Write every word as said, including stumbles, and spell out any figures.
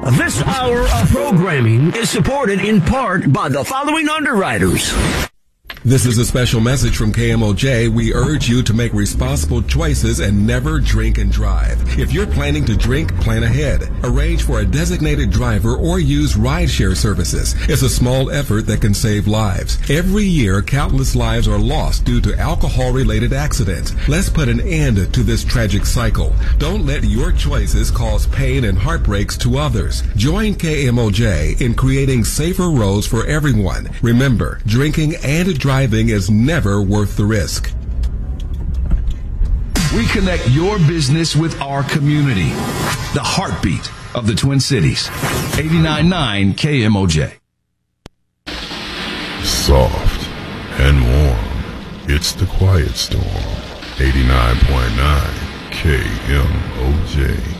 This hour of programming is supported in part by the following underwriters. This is a special message from K M O J. We urge you to make responsible choices and never drink and drive. If you're planning to drink, plan ahead. Arrange for a designated driver or use rideshare services. It's a small effort that can save lives. Every year, countless lives are lost due to alcohol-related accidents. Let's put an end to this tragic cycle. Don't let your choices cause pain and heartbreaks to others. Join K M O J in creating safer roads for everyone. Remember, drinking and driving Driving is never worth the risk. We connect your business with our community. The heartbeat of the Twin Cities. eighty-nine point nine K M O J. Soft and warm. It's the Quiet Storm. eighty-nine point nine K M O J.